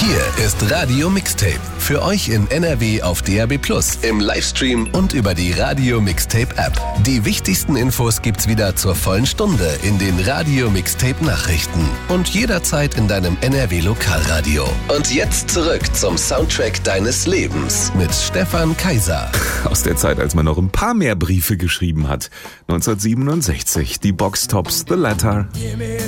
Hier ist Radio Mixtape. Für euch in NRW auf DAB+, im Livestream und über die Radio Mixtape App. Die wichtigsten Infos gibt's wieder zur vollen Stunde in den Radio Mixtape Nachrichten und jederzeit in deinem NRW Lokalradio. Und jetzt zurück zum Soundtrack deines Lebens mit Stefan Kaiser. Aus der Zeit, als man noch ein paar mehr Briefe geschrieben hat. 1967, die Box Tops, The Letter.